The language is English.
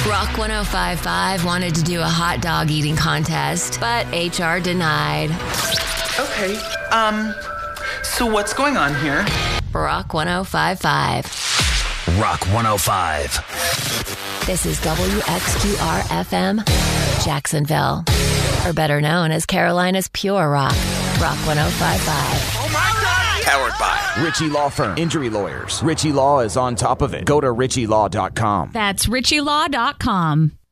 Rock 105.5 wanted to do a hot dog eating contest, but HR denied. Okay, so what's going on here? Rock 105.5. Rock 105. This is WXQR FM, Jacksonville. Or better known as Carolina's Pure Rock. Rock 105.5. Oh my God! Powered by Ritchie Law Firm. Injury lawyers. Ritchie Law is on top of it. Go to RitchieLaw.com. That's RitchieLaw.com.